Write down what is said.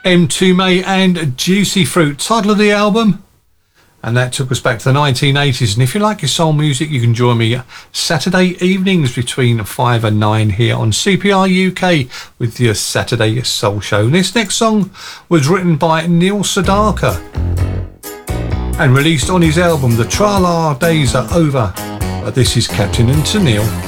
M2May and Juicy Fruit, title of the album. And that took us back to the 1980s. And if you like your soul music, you can join me Saturday evenings between 5 and 9 here on CPR UK with your Saturday Soul Show. This next song was written by Neil Sedaka and released on his album The Tra-La Days Are Over. This is Captain and Tennille.